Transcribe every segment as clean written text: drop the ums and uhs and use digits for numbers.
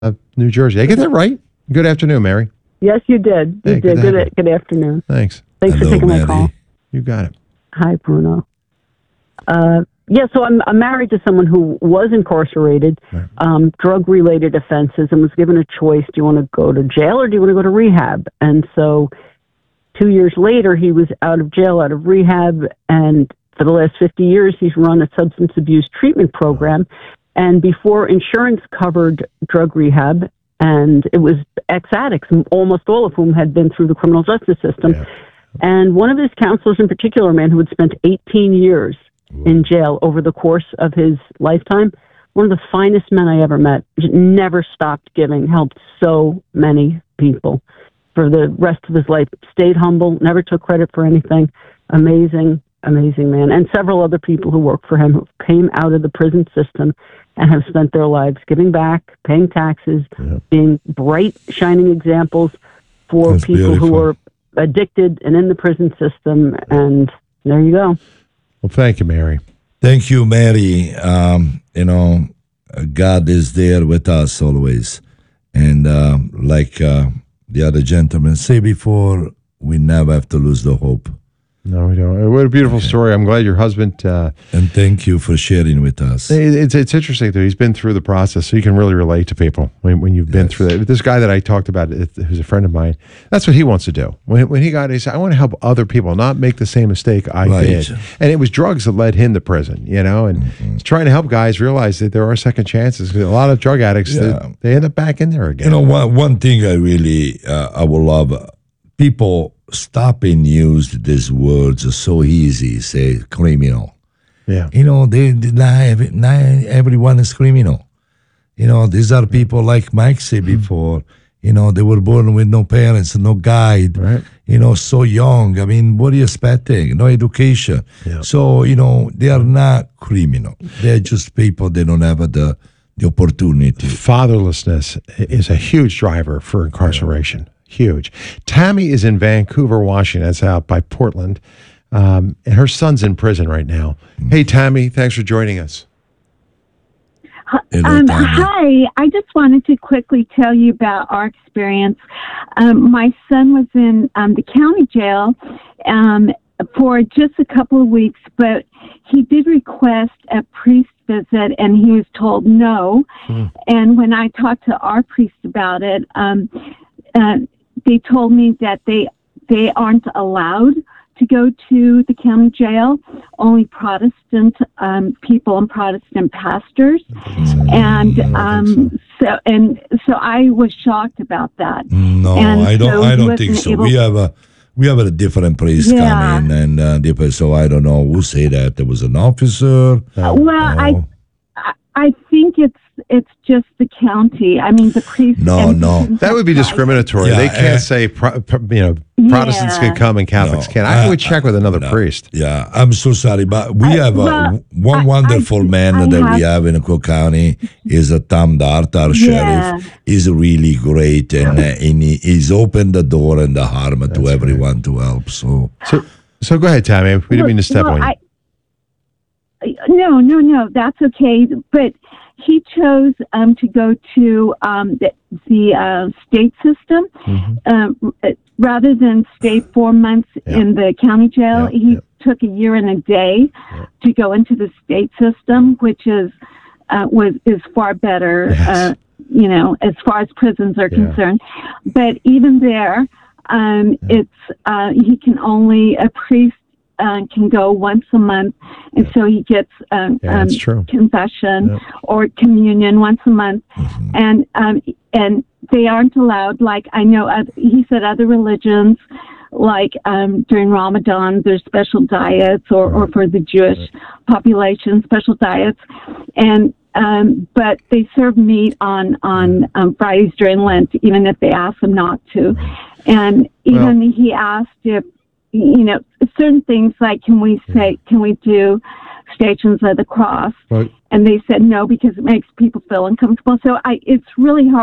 New Jersey. Did I get that right? Good afternoon, Mary. Yes, you did. You Hey, did. good Good afternoon. Thanks. Thanks for taking my call. You got it. Hi, Bruno. So I'm married to someone who was incarcerated, drug-related offenses, and was given a choice: do you want to go to jail or do you want to go to rehab? And so 2 years later, he was out of jail, out of rehab, and for the last 50 years, he's run a substance abuse treatment program. And before, insurance covered drug rehab, and it was ex-addicts, almost all of whom had been through the criminal justice system. Yeah. And one of his counselors in particular, a man who had spent 18 years in jail over the course of his lifetime, one of the finest men I ever met, never stopped giving, helped so many people for the rest of his life, stayed humble, never took credit for anything. Amazing, amazing man. And several other people who worked for him who came out of the prison system and have spent their lives giving back, paying taxes, being bright, shining examples for That's people beautiful. who are addicted and in the prison system. And there you go. Well, thank you, Mary. Thank you, Mary. God is there with us always. And like the other gentleman said before, we never have to lose the hope. No, we don't. What a beautiful story. I'm glad your husband... And thank you for sharing with us. It's interesting, though. He's been through the process, so you can really relate to people when you've been through that. This guy that I talked about, who's a friend of mine, that's what he wants to do. When he said, I want to help other people, not make the same mistake I did. And it was drugs that led him to prison, and he's trying to help guys realize that there are second chances. 'Cause a lot of drug addicts, they end up back in there again. One thing I really, I would love, people stop and use these words so easy, say criminal. Yeah. They not everyone is criminal. These are people like Mike said before. They were born with no parents, no guide. Right. So young. I mean, what are you expecting? No education. Yeah. So they are not criminal. They're just people. They don't have the opportunity. Fatherlessness is a huge driver for incarceration. Huge. Tammy is in Vancouver, Washington. That's out by Portland. And her son's in prison right now. Hey, Tammy, thanks for joining us. Hello, Tammy. Hi, I just wanted to quickly tell you about our experience. My son was in the county jail for just a couple of weeks, but he did request a priest visit, and he was told no. And when I talked to our priest about it, they told me that they aren't allowed to go to the county jail. Only Protestant people and Protestant pastors. And so I was shocked about that. No, and I don't think wasn't so. We have a different priest coming, and so I don't know who say that. There was an officer. I think it's just the county. I mean, the priest. No. That would be discriminatory. Yeah, they can't say, Protestants can come and Catholics can't. I would check with another priest. Yeah, I'm so sorry, but we have one wonderful man that we have in Cook County is Tom Dart, our sheriff. He's really great, and he's opened the door and the heart to everyone to help. So go ahead, Tammy. We didn't mean to step on you. No, that's okay. But he chose to go to the state system rather than stay 4 months in the county jail. He took a year and a day to go into the state system, which is far better. Yes. As far as prisons are concerned. But even there, it's he can only a priest. Can go once a month, and so he gets confession or communion once a month, and they aren't allowed. Like I know, he said other religions, like during Ramadan, there's special diets, or for the Jewish population, special diets, and but they serve meat on Fridays during Lent, even if they ask them not to, and even he asked if. Certain things like, can we do Stations of the Cross? Right. And they said no, because it makes people feel uncomfortable. So it's really hard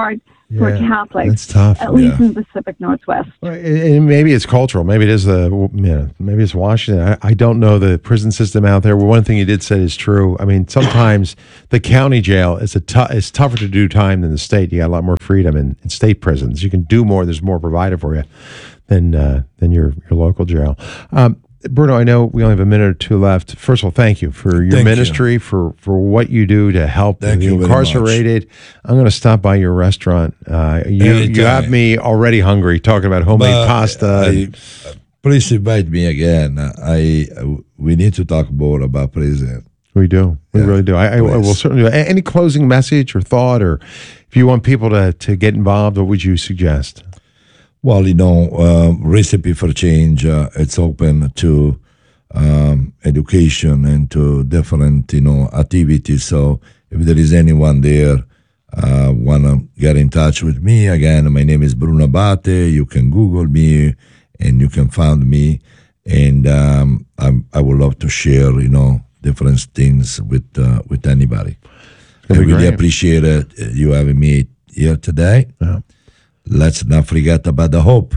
for Catholics. It's tough. At least in the Pacific Northwest. And maybe it's cultural. Maybe it is maybe it's Washington. I don't know the prison system out there. Well, one thing you did say is true. I mean, sometimes the county jail is it's tougher to do time than the state. You got a lot more freedom in state prisons. You can do more. There's more provided for you than your local jail. Bruno, I know we only have a minute or two left. First of all, thank you for your ministry, for what you do to help the incarcerated. I'm going to stop by your restaurant. You have me already hungry talking about homemade pasta. Please invite me again. We need to talk more about prison. We do. We really do. I will certainly do. Any closing message or thought, or if you want people to get involved, what would you suggest? Well, Recipe for Change, it's open to education and to different, activities. So if there is anyone there want to get in touch with me, again, my name is Bruno Abate. You can Google me and you can find me. And I would love to share, different things with anybody. I really appreciate it, you having me here today. Yeah. Let's not forget about the hope.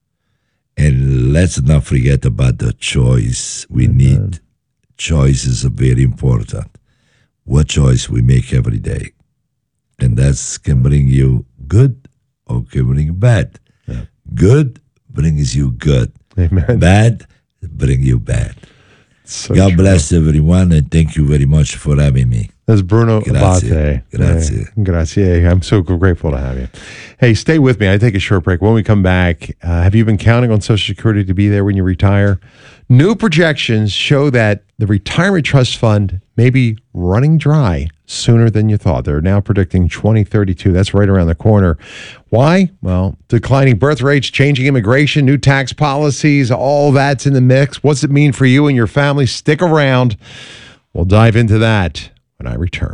And let's not forget about the choice. We need choices are very important. What choice we make every day. And that can bring you good or can bring you bad. Yeah. Good brings you good. Amen. Bad bring you bad. So God bless everyone, and thank you very much for having me. That's Bruno Abate. Grazie. Grazie. I'm so grateful to have you. Hey, stay with me. I take a short break. When we come back, have you been counting on Social Security to be there when you retire? New projections show that the retirement trust fund may be running dry sooner than you thought. They're now predicting 2032. That's right around the corner. Why? Well, declining birth rates, changing immigration, new tax policies, all that's in the mix. What's it mean for you and your family? Stick around. We'll dive into that when I return.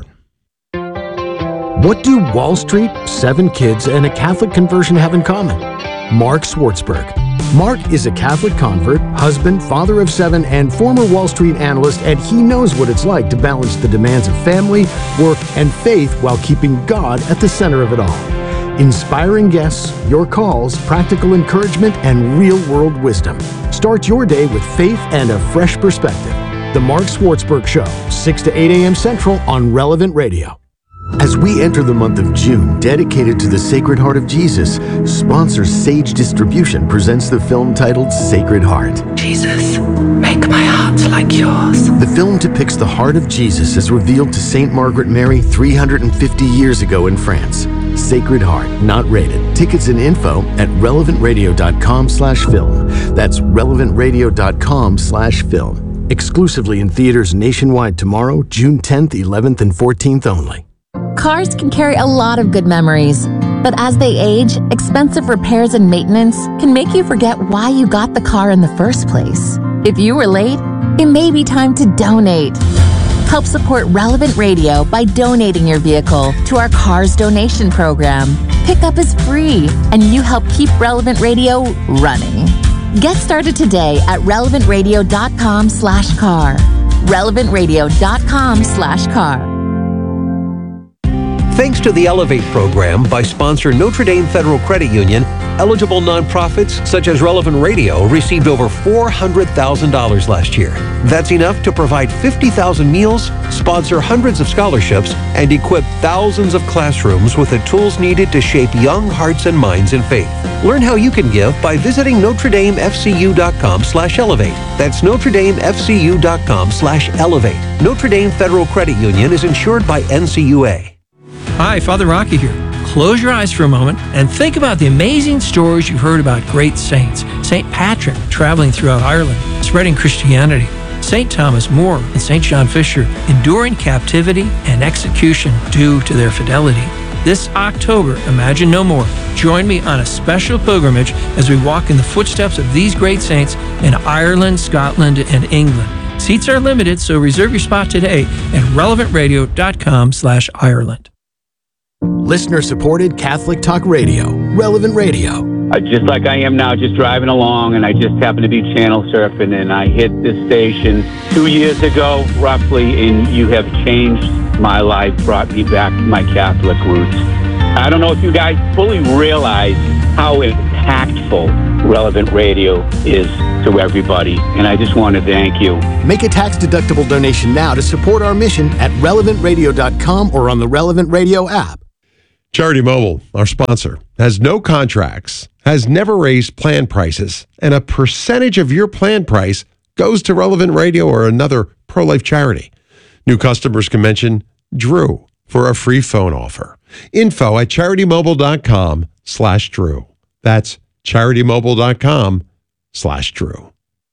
What do Wall Street, 7 kids, and a Catholic conversion have in common? Mark Swartzberg. Mark is a Catholic convert, husband, father of 7, and former Wall Street analyst, and he knows what it's like to balance the demands of family, work, and faith while keeping God at the center of it all. Inspiring guests, your calls, practical encouragement, and real-world wisdom. Start your day with faith and a fresh perspective. The Mark Swartzberg Show, 6 to 8 a.m. Central on Relevant Radio. As we enter the month of June, dedicated to the Sacred Heart of Jesus, sponsor Sage Distribution presents the film titled Sacred Heart. Jesus, make my heart like yours. The film depicts the heart of Jesus as revealed to St. Margaret Mary 350 years ago in France. Sacred Heart, not rated. Tickets and info at relevantradio.com/film. That's relevantradio.com/film. Exclusively in theaters nationwide tomorrow, June 10th, 11th, and 14th only. Cars can carry a lot of good memories, but as they age, expensive repairs and maintenance can make you forget why you got the car in the first place. If you were late, it may be time to donate. Help support Relevant Radio by donating your vehicle to our Cars Donation Program. Pickup is free, and you help keep Relevant Radio running. Get started today at relevantradio.com/car. relevantradio.com/car. Thanks to the Elevate program by sponsor Notre Dame Federal Credit Union, eligible nonprofits such as Relevant Radio received over $400,000 last year. That's enough to provide 50,000 meals, sponsor hundreds of scholarships, and equip thousands of classrooms with the tools needed to shape young hearts and minds in faith. Learn how you can give by visiting NotreDameFCU.com/elevate. That's NotreDameFCU.com/elevate. Notre Dame Federal Credit Union is insured by NCUA. Hi, Father Rocky here. Close your eyes for a moment and think about the amazing stories you've heard about great saints. St. Patrick traveling throughout Ireland, spreading Christianity. St. Thomas More and St. John Fisher enduring captivity and execution due to their fidelity. This October, Imagine No More. Join me on a special pilgrimage as we walk in the footsteps of these great saints in Ireland, Scotland, and England. Seats are limited, so reserve your spot today at relevantradio.com/Ireland. Listener-supported Catholic Talk Radio, Relevant Radio. Just like I am now, just driving along, and I just happened to be channel surfing, and I hit this station 2 years ago, roughly, and you have changed my life, brought me back to my Catholic roots. I don't know if you guys fully realize how impactful Relevant Radio is to everybody, and I just want to thank you. Make a tax-deductible donation now to support our mission at relevantradio.com or on the Relevant Radio app. Charity Mobile, our sponsor, has no contracts, has never raised plan prices, and a percentage of your plan price goes to Relevant Radio or another pro-life charity. New customers can mention Drew for a free phone offer. Info at CharityMobile.com/Drew. That's CharityMobile.com/Drew.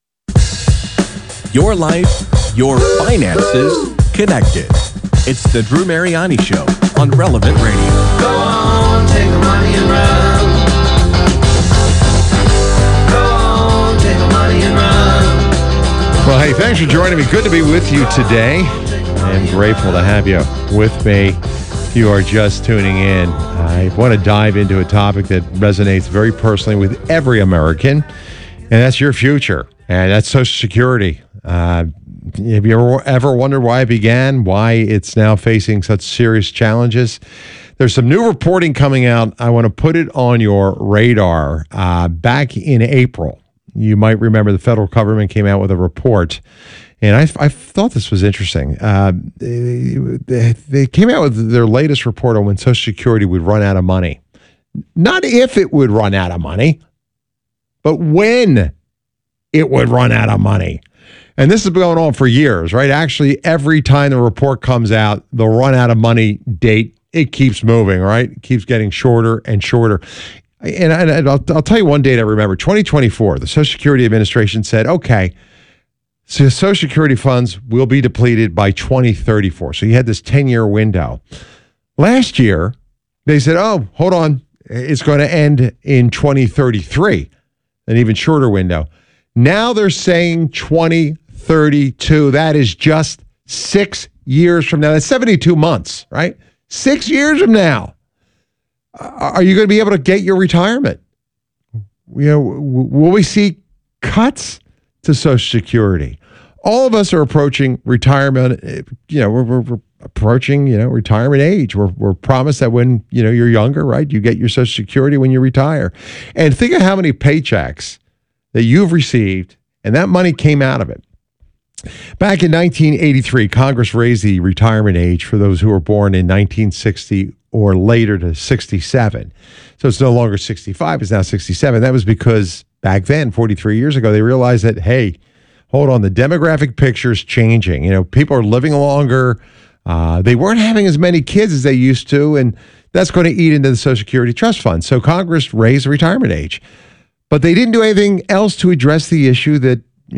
Your life, your finances, connected. It's the Drew Mariani Show on Relevant Radio. Go on, take the money and run. Go on, take the money and run. Well, hey, thanks for joining me. Good to be with you today. I am grateful to have you with me. If you are just tuning in, I want to dive into a topic that resonates very personally with every American, and that's your future, and that's Social Security. Have you ever wondered why it began, why it's now facing such serious challenges? There's some new reporting coming out. I want to put it on your radar. Back in April, you might remember the federal government came out with a report, and I thought this was interesting. They came out with their latest report on when Social Security would run out of money. Not if it would run out of money, but when it would run out of money. And this has been going on for years, right? Actually, every time the report comes out, the run out of money date, it keeps moving, right? It keeps getting shorter and shorter. And I'll tell you one date I remember, 2024, the Social Security Administration said, okay, so Social Security funds will be depleted by 2034. So you had this 10-year window. Last year, they said, oh, hold on, it's going to end in 2033, an even shorter window. Now they're saying 2032. That is just 6 years from now. That's 72 months, right? 6 years from now. Are you going to be able to get your retirement? Will we see cuts to Social Security? All of us are approaching retirement. We're approaching, retirement age. We're promised that when, you're younger, right, you get your Social Security when you retire. And think of how many paychecks that you've received, and that money came out of it. Back in 1983, Congress raised the retirement age for those who were born in 1960 or later to 67. So it's no longer 65, it's now 67. That was because back then, 43 years ago, they realized that, hey, hold on, the demographic picture's changing. People are living longer. They weren't having as many kids as they used to, and that's going to eat into the Social Security Trust Fund. So Congress raised the retirement age. But they didn't do anything else to address the issue that,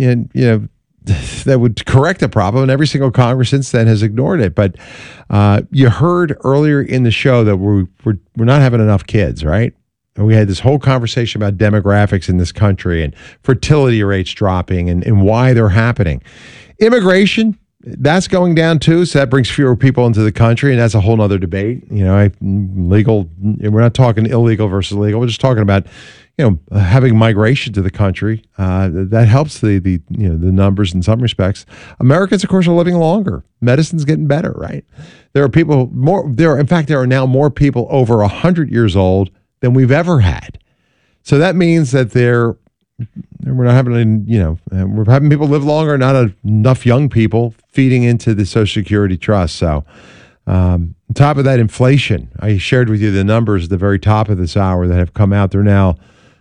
that would correct the problem, and every single Congress since then has ignored it. But you heard earlier in the show that we're not having enough kids, right? And we had this whole conversation about demographics in this country and fertility rates dropping and why they're happening. Immigration, that's going down too, so that brings fewer people into the country, and that's a whole other debate. Legal, we're not talking illegal versus legal. We're just talking about having migration to the country. That helps the numbers in some respects. Americans, of course, are living longer. Medicine's getting better, right? There are now more people over 100 years old than we've ever had. So that means that we're not having, we're having people live longer, not enough young people feeding into the Social Security Trust. So on top of that, inflation. I shared with you the numbers at the very top of this hour that have come out. They're now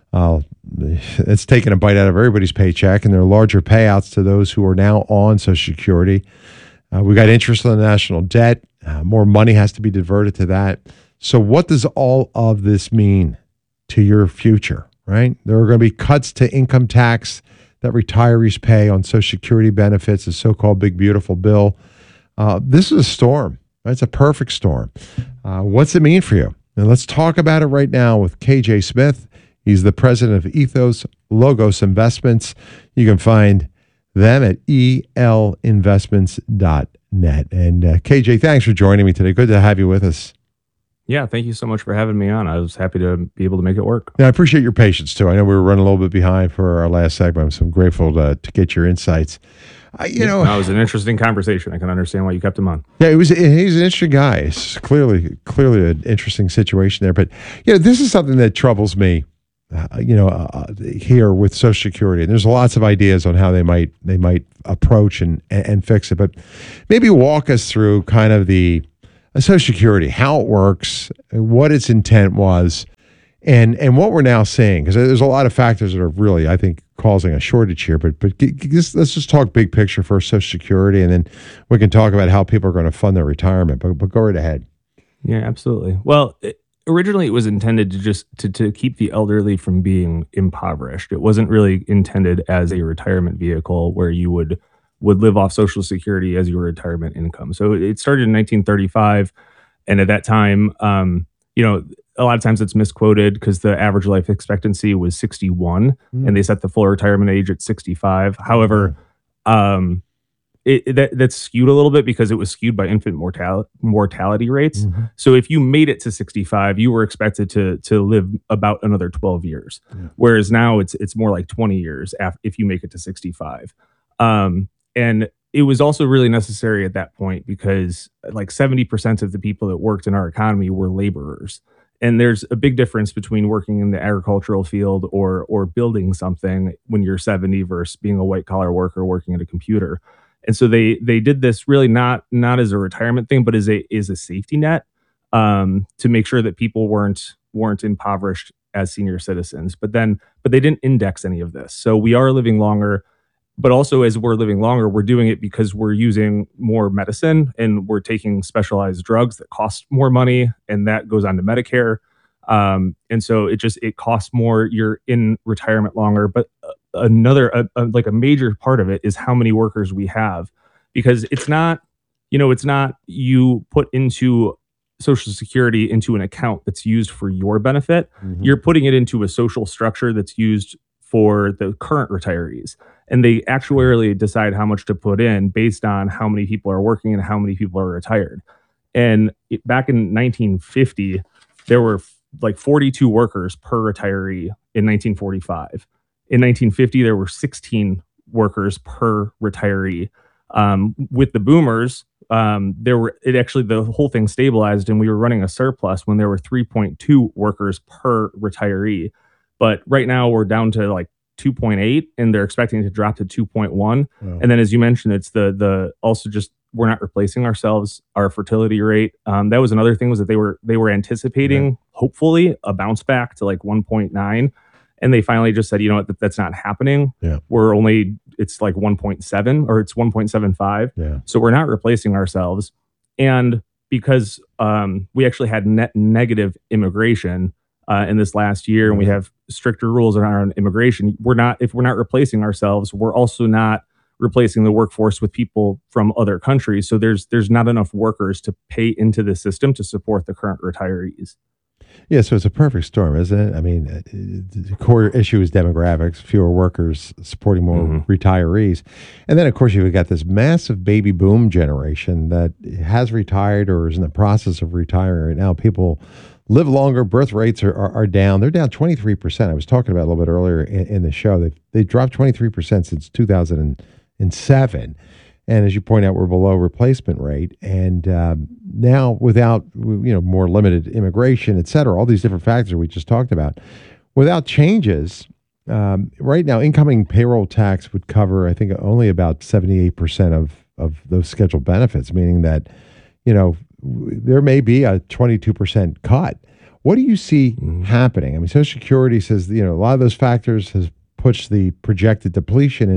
it's taken a bite out of everybody's paycheck, and there are larger payouts to those who are now on Social Security. We got interest on the national debt. More money has to be diverted to that. So what does all of this mean to your future, right? There are going to be cuts to income tax that retirees pay on Social Security benefits, the so-called Big Beautiful Bill. This is a storm. It's a perfect storm. What's it mean for you? And let's talk about it right now with KJ Smith. He's the president of Ethos Logos Investments. You can find them at elinvestments.net. And KJ, thanks for joining me today. Good to have you with us. Yeah, thank you so much for having me on. I was happy to be able to make it work. Yeah, I appreciate your patience, too. I know we were running a little bit behind for our last segment, so I'm grateful to get your insights. That was an interesting conversation. I can understand why you kept him on. Yeah, he's an interesting guy. It's clearly an interesting situation there. But this is something that troubles me. Here with Social Security, and there's lots of ideas on how they might approach and fix it. But maybe walk us through kind of the Social Security, how it works, what its intent was, and what we're now seeing, because there's a lot of factors that are really, I think, causing a shortage here. But let's just talk big picture for Social Security, and then we can talk about how people are going to fund their retirement. But go right ahead. Yeah, absolutely. Well, originally it was intended to just to keep the elderly from being impoverished. It wasn't really intended as a retirement vehicle where you would live off Social Security as your retirement income. So it started in 1935, and at that time, a lot of times it's misquoted because the average life expectancy was 61, and they set the full retirement age at 65. However, that's skewed a little bit because it was skewed by infant mortality rates. Mm-hmm. So if you made it to 65, you were expected to live about another 12 years. Yeah. Whereas now it's more like 20 years if you make it to 65. And it was also really necessary at that point because like 70% of the people that worked in our economy were laborers. And there's a big difference between working in the agricultural field or building something when you're 70 versus being a white collar worker working at a computer. And so they did this really not as a retirement thing, but as a safety net to make sure that people weren't impoverished as senior citizens. But they didn't index any of this. So we are living longer, but also as we're living longer, we're doing it because we're using more medicine and we're taking specialized drugs that cost more money, and that goes on to Medicare. And so it costs more. You're in retirement longer, but another like a major part of it is how many workers we have, because it's not you put into Social Security into an account that's used for your benefit. Mm-hmm. You're putting it into a social structure that's used for the current retirees, and they actuarially decide how much to put in based on how many people are working and how many people are retired. And back in 1950, there were like 42 workers per retiree in 1945. In 1950, there were 16 workers per retiree. With the boomers, the whole thing stabilized, and we were running a surplus when there were 3.2 workers per retiree. But right now we're down to like 2.8, and they're expecting it to drop to 2.1. Wow. And then, as you mentioned, it's the also just we're not replacing ourselves. Our fertility rate. That was another thing, was that they were anticipating hopefully a bounce back to like 1.9. And they finally just said, that's not happening. Yeah. It's like 1.7 or it's 1.75. Yeah. So we're not replacing ourselves. And because we actually had net negative immigration in this last year, and we have stricter rules around immigration, if we're not replacing ourselves, we're also not replacing the workforce with people from other countries. So there's not enough workers to pay into the system to support the current retirees. Yeah, so it's a perfect storm, isn't it? I mean, the core issue is demographics, fewer workers supporting more retirees. And then, of course, you've got this massive baby boom generation that has retired or is in the process of retiring right now. People live longer, birth rates are down. They're down 23%. I was talking about a little bit earlier in the show. They dropped 23% since 2007. And as you point out, we're below replacement rate. And now without, more limited immigration, et cetera, all these different factors we just talked about, without changes, right now, incoming payroll tax would cover, I think, only about 78% of those scheduled benefits, meaning that, there may be a 22% cut. What do you see happening? I mean, Social Security says, a lot of those factors has pushed the projected depletion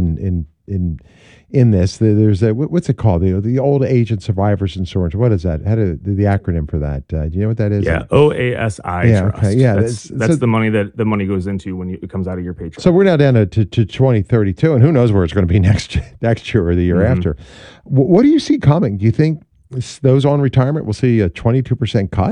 in this. There's what's it called? The Old Age and Survivors Insurance. What is that? How do the acronym for that? Do you know what that is? Yeah, OASI. Yeah, Trust. okay. Yeah, that's the money that the money goes into when it comes out of your paycheck. So we're now down to 2032, and who knows where it's going to be next year or the year after. What do you see coming? Do you think those on retirement will see a 22% cut?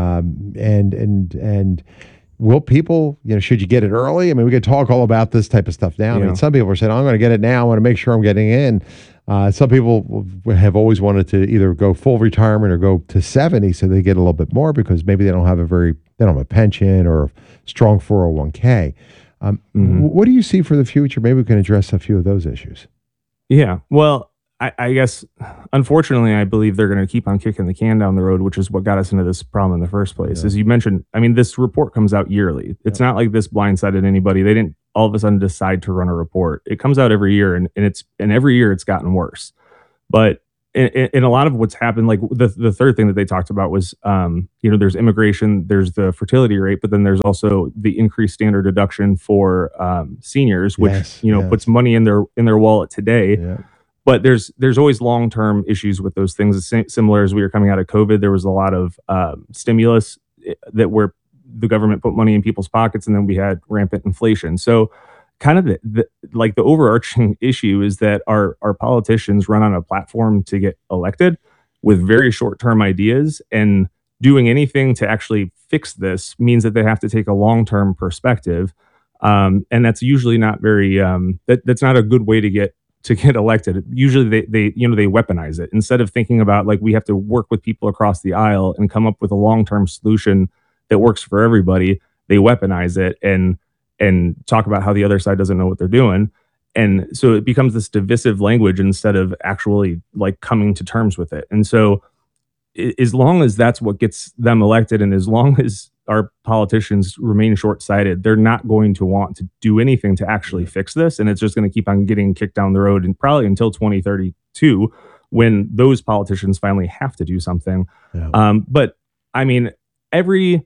And will people, should you get it early? I mean, we could talk all about this type of stuff now. I mean, some people are saying, I'm going to get it now. I want to make sure I'm getting in. Some people have always wanted to either go full retirement or go to 70 so they get a little bit more because maybe they don't have a pension or a strong 401k. What do you see for the future? Maybe we can address a few of those issues. Yeah. Well, I guess, unfortunately, I believe they're going to keep on kicking the can down the road, which is what got us into this problem in the first place. As you mentioned, I mean, this report comes out yearly. It's not like this blindsided anybody. They didn't all of a sudden decide to run a report. It comes out every year, and every year it's gotten worse. But in a lot of what's happened, like the third thing that they talked about was, there's immigration, there's the fertility rate, but then there's also the increased standard deduction for seniors, which puts money in their wallet today. Yeah. But there's always long-term issues with those things. Similar as we were coming out of COVID, there was a lot of stimulus where the government put money in people's pockets, and then we had rampant inflation. So kind of the overarching issue is that our politicians run on a platform to get elected with very short-term ideas, and doing anything to actually fix this means that they have to take a long-term perspective. And that's usually not very, that's not a good way to get elected. Usually they weaponize it instead of thinking about, like, we have to work with people across the aisle and come up with a long-term solution that works for everybody. They weaponize it and talk about how the other side doesn't know what they're doing. And so it becomes this divisive language instead of actually like coming to terms with it. And so as long as that's what gets them elected, and as long as our politicians remain short-sighted, they're not going to want to do anything to actually fix this. And it's just going to keep on getting kicked down the road, and probably until 2032, when those politicians finally have to do something. Yeah. But I mean, every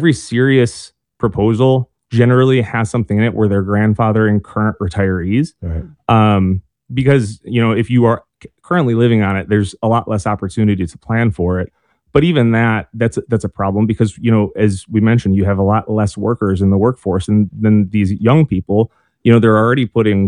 serious proposal generally has something in it where they're grandfathering current retirees. Right. Because, if you are currently living on it, there's a lot less opportunity to plan for it. But even that's a problem, because, as we mentioned, you have a lot less workers in the workforce, and then these young people, they're already putting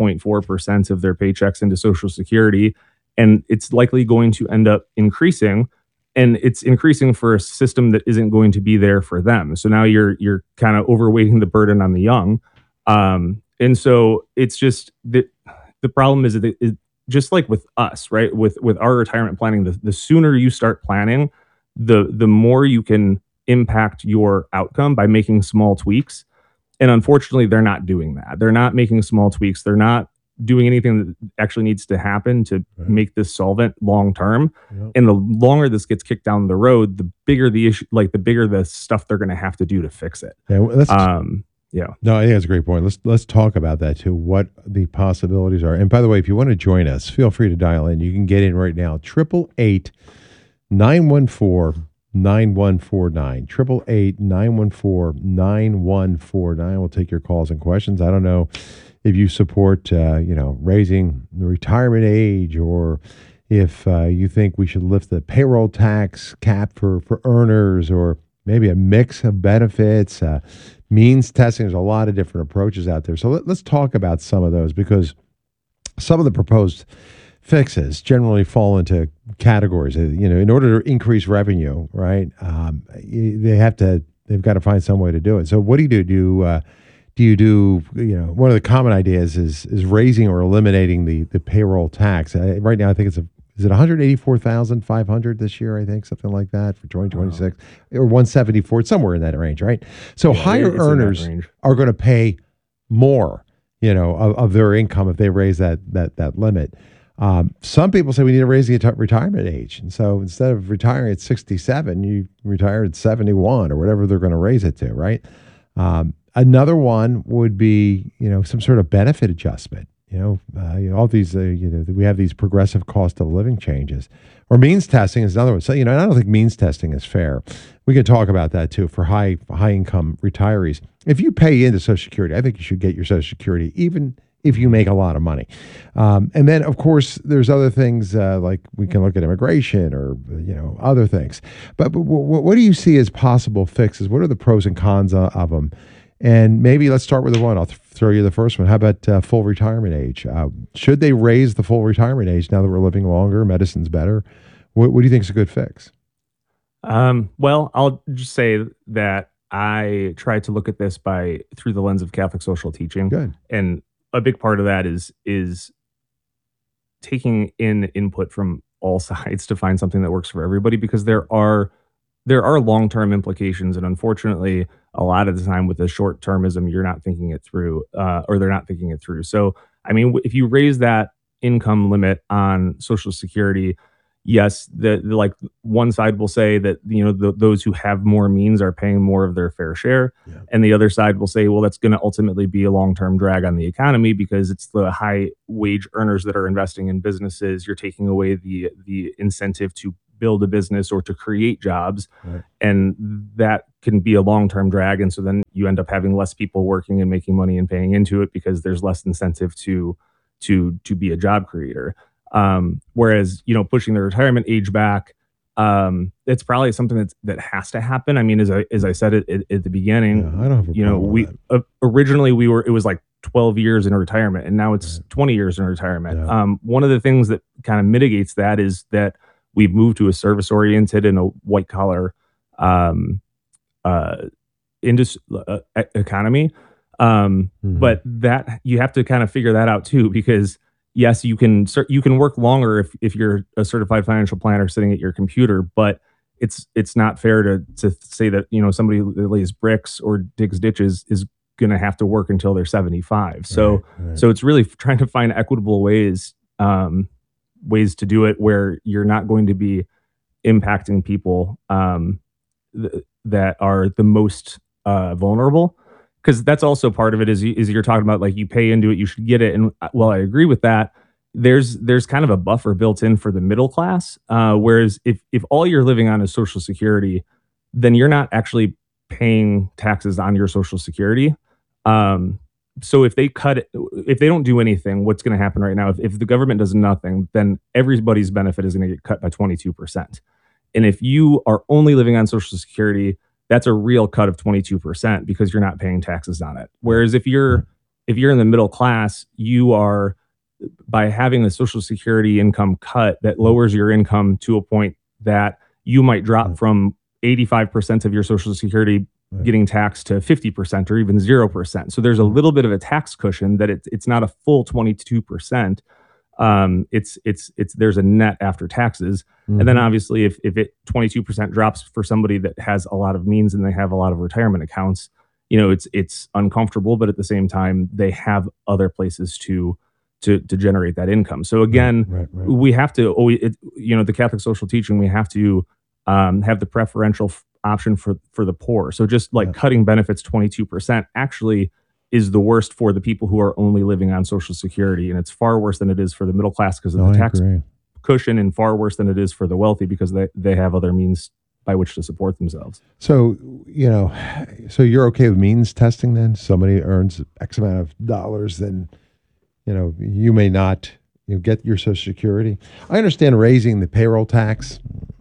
6.4% of their paychecks into Social Security, and it's likely going to end up increasing. And it's increasing for a system that isn't going to be there for them. So now you're kind of overweighting the burden on the young. And so it's just the problem is that it, just like with us, right? With our retirement planning, the sooner you start planning, the more you can impact your outcome by making small tweaks. And unfortunately, they're not doing that. They're not making small tweaks. They're not doing anything that actually needs to happen to make this solvent long term. Yep. And the longer this gets kicked down the road, the bigger the issue, like the bigger the stuff they're going to have to do to fix it. Yeah, well, Yeah. No, I think that's a great point. Let's talk about that too. What the possibilities are. And by the way, if you want to join us, feel free to dial in. You can get in right now. 888-914-9149. 888-914-9149. We'll take your calls and questions. I don't know if you support, raising the retirement age, or if you think we should lift the payroll tax cap for earners, or maybe a mix of benefits, means testing. There's a lot of different approaches out there. So let's talk about some of those, because some of the proposed fixes generally fall into categories. In order to increase revenue, right? They've got to find some way to do it. So what do you do? Do you do, one of the common ideas is raising or eliminating the payroll tax. Right now, I think is it 184,500 this year? I think something like that for 2026, or 174, somewhere in that range, right? So higher earners are going to pay more, of their income if they raise that limit. Some people say we need to raise the retirement age, and so instead of retiring at 67, you retire at 71 or whatever they're going to raise it to, right? Another one would be, some sort of benefit adjustment. All these, we have these progressive cost of living changes, or means testing is another one. So, I don't think means testing is fair. We could talk about that too for high income retirees. If you pay into Social Security, I think you should get your Social Security, even if you make a lot of money. And then, of course, there's other things like we can look at immigration or, other things. But what do you see as possible fixes? What are the pros and cons of them? And maybe let's start with the one. I'll throw you the first one. How about full retirement age? Should they raise the full retirement age now that we're living longer? Medicine's better. What do you think is a good fix? Well, I'll just say that I try to look at this through the lens of Catholic social teaching. Good. And a big part of that is taking in input from all sides to find something that works for everybody, because there are long-term implications, and unfortunately, a lot of the time with the short-termism, you're not thinking it through, or they're not thinking it through. So, I mean, if you raise that income limit on Social Security, yes, like one side will say that those who have more means are paying more of their fair share, and the other side will say, well, that's going to ultimately be a long-term drag on the economy because it's the high wage earners that are investing in businesses. You're taking away the incentive to build a business or to create jobs, and that can be a long-term drag. And so then you end up having less people working and making money and paying into it because there's less incentive to be a job creator. Whereas, pushing the retirement age back, it's probably something that has to happen. I mean, as I said at the beginning, I don't have a problem we with originally it was like 12 years in retirement, and now it's 20 years in retirement. One of the things that kind of mitigates that is that we've moved to a service oriented and a white collar economy. But that you have to kind of figure that out too, because yes, you can work longer if you're a certified financial planner sitting at your computer, but it's not fair to say that somebody that lays bricks or digs ditches is going to have to work until they're 75. So it's really trying to find equitable ways to do it where you're not going to be impacting people that are the most vulnerable. Because that's also part of it is you're talking about, like, you pay into it, you should get it. And while I agree with that, there's kind of a buffer built in for the middle class. Whereas if all you're living on is Social Security, then you're not actually paying taxes on your Social Security. So if they cut it, if they don't do anything, what's going to happen right now? If the government does nothing, then everybody's benefit is going to get cut by 22%. And if you are only living on Social Security, that's a real cut of 22% because you're not paying taxes on it. Whereas if you're in the middle class, you are, by having the Social Security income cut, that lowers your income to a point that you might drop from 85% of your Social Security getting taxed to 50% or even 0%. So there's a little bit of a tax cushion that it's not a full 22%. It's there's a net after taxes. And then obviously if it 22% drops for somebody that has a lot of means and they have a lot of retirement accounts, it's uncomfortable, but at the same time, they have other places to generate that income. So again, we have to always, the Catholic social teaching, we have to have the preferential option for the poor. So just like cutting benefits 22% actually is the worst for the people who are only living on Social Security. And it's far worse than it is for the middle class because of the tax cushion, and far worse than it is for the wealthy because they have other means by which to support themselves. So, so you're okay with means testing then? Somebody earns X amount of dollars, then, you may not get your Social Security. I understand raising the payroll tax.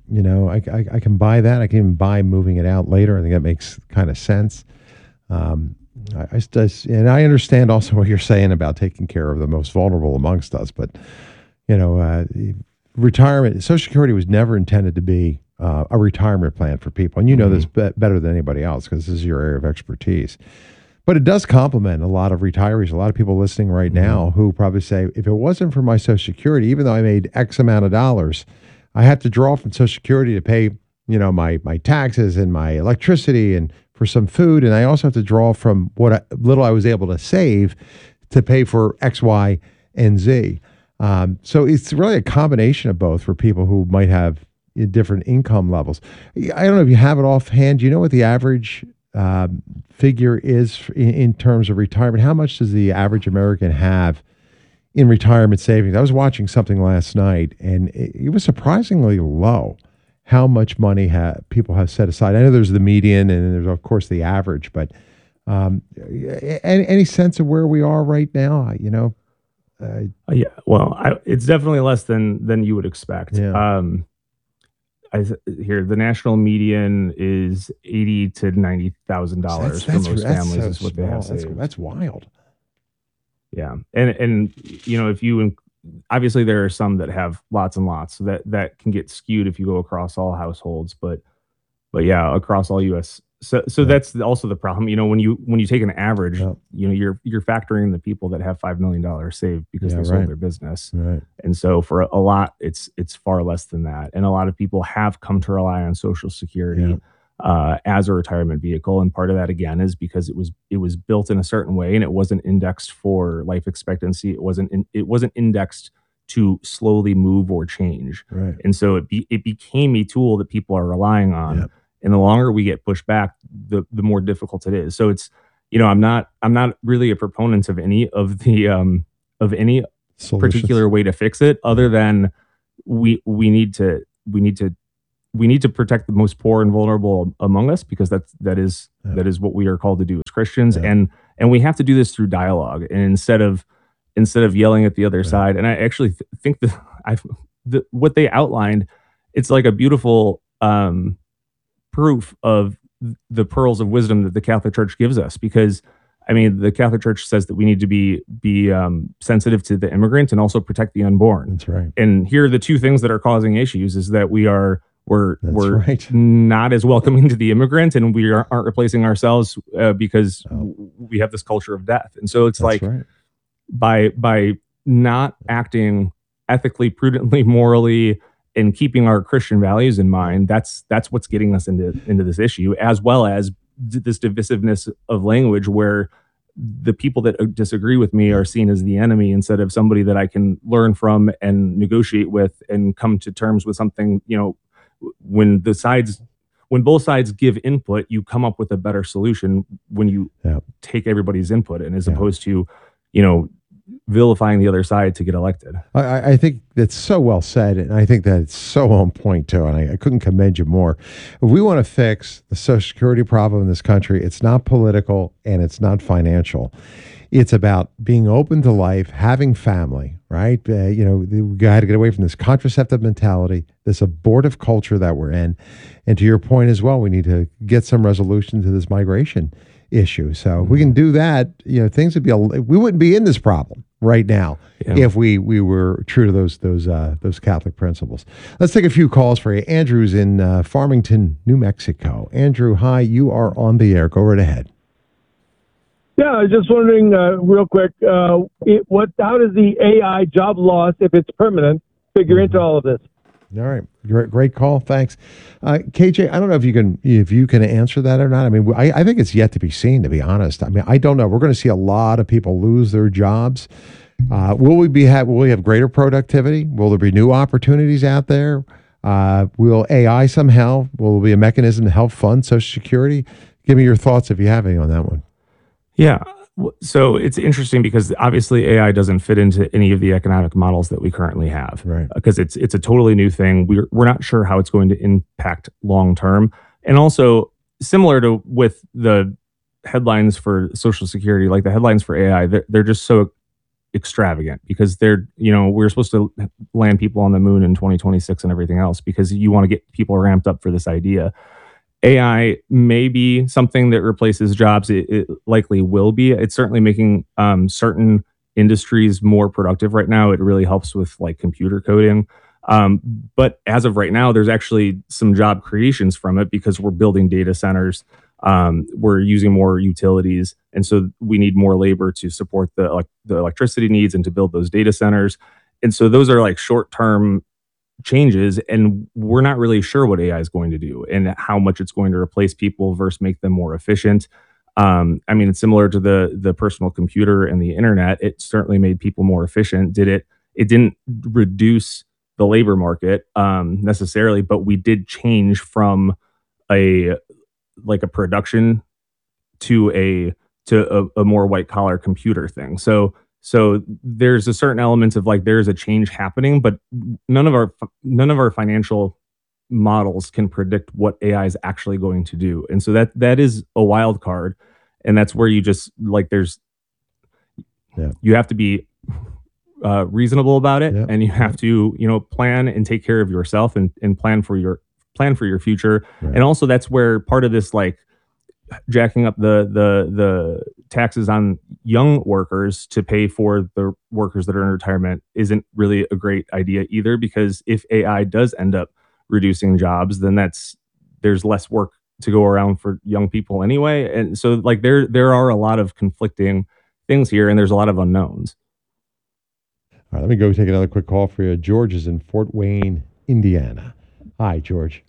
I can buy that. I can even buy moving it out later. I think that makes kind of sense. And I understand also what you're saying about taking care of the most vulnerable amongst us. But, retirement, Social Security was never intended to be a retirement plan for people. And you know this better than anybody else because this is your area of expertise. But it does complement a lot of retirees, a lot of people listening right now who probably say, if it wasn't for my Social Security, even though I made X amount of dollars, I have to draw from Social Security to pay, my taxes and my electricity and for some food. And I also have to draw from what little I was able to save to pay for X, Y, and Z. So it's really a combination of both for people who might have different income levels. I don't know if you have it offhand. Do you know what the average figure is in terms of retirement? How much does the average American have in retirement savings? I was watching something last night, and it was surprisingly low how much money people have set aside. I know there's the median, and there's, of course, the average, but any sense of where we are right now? Yeah, well, it's definitely less than you would expect. Yeah. Here, the national median is $80,000 to $90,000 for most families. Is what they have saved. That's wild. Yeah, and if you obviously there are some that have lots and lots, so that can get skewed if you go across all households. But yeah, across all U.S. So that's also the problem. When you take an average, you're factoring in the people that have $5 million saved because they sold their business. Right. And so for a lot, it's far less than that. And a lot of people have come to rely on Social Security as a retirement vehicle. And part of that, again, is because it was built in a certain way and it wasn't indexed for life expectancy. It wasn't indexed to slowly move or change. Right. And so it became a tool that people are relying on. Yep. And the longer we get pushed back, the more difficult it is. So it's, I'm not really a proponent of any of the of any Solutions. particular way to fix it, other than we need to protect the most poor and vulnerable among us, because that is what we are called to do as Christians. Yeah. And we have to do this through dialogue, and instead of yelling at the other side. And I actually think that what they outlined, it's like a beautiful proof of the pearls of wisdom that the Catholic Church gives us, because I mean, the Catholic Church says that we need to be sensitive to the immigrant and also protect the unborn. That's right. And here are the two things that are causing issues: is that we're right. not as welcoming to the immigrant, and we aren't replacing ourselves because we have this culture of death. And so it's That's right. by not acting ethically, prudently, morally, and keeping our Christian values in mind, that's what's getting us into this issue, as well as this divisiveness of language, where the people that disagree with me are seen as the enemy instead of somebody that I can learn from and negotiate with and come to terms with something. When both sides give input, you come up with a better solution when you take everybody's input, and as opposed to, vilifying the other side to get elected. I think that's so well said, and I think that it's so on point too, and I couldn't commend you more. If we want to fix the Social Security problem in this country, it's not political and it's not financial. It's about being open to life, having family, right? We got to get away from this contraceptive mentality, this abortive culture that we're in. And to your point as well, we need to get some resolution to this migration issue. So if we can do that, things would we wouldn't be in this problem right now if we were true to those Catholic principles. Let's take a few calls for you. Andrew's in Farmington, New Mexico. Andrew, hi, you are on the air. Go right ahead. Yeah, I was just wondering, real quick, how does the AI job loss, if it's permanent, figure into all of this? All right, great call. Thanks, KJ. I don't know if you can answer that or not. I mean, I think it's yet to be seen. To be honest, I mean, I don't know. We're going to see a lot of people lose their jobs. Will we have greater productivity? Will there be new opportunities out there? Will AI somehow? Will there be a mechanism to help fund Social Security? Give me your thoughts if you have any on that one. Yeah. So it's interesting because obviously AI doesn't fit into any of the economic models that we currently have, right? Because it's a totally new thing. We're not sure how it's going to impact long term, and also similar to with the headlines for Social Security, like the headlines for AI, they're just so extravagant because we're supposed to land people on the moon in 2026 and everything else because you want to get people ramped up for this idea. AI may be something that replaces jobs. It likely will be. It's certainly making certain industries more productive right now. It really helps with like computer coding. But as of right now, there's actually some job creations from it because we're building data centers. We're using more utilities. And so we need more labor to support the electricity needs and to build those data centers. And so those are like short-term changes, and we're not really sure what AI is going to do and how much it's going to replace people versus make them more efficient. I mean, it's similar to the personal computer and the internet. It certainly made people more efficient. It didn't reduce the labor market necessarily, but we did change from a production to a more white collar computer thing. So there's a certain element of like there's a change happening, but none of our financial models can predict what AI is actually going to do, and so that is a wild card, and that's where you just like you have to be reasonable about it, and you have to plan and take care of yourself and plan for your future, right. And also that's where part of this like jacking up the taxes on young workers to pay for the workers that are in retirement isn't really a great idea either, because if AI does end up reducing jobs, then there's less work to go around for young people anyway. And so like there are a lot of conflicting things here, and there's a lot of unknowns. All right, let me go take another quick call for you. George is in Fort Wayne, Indiana. Hi, George.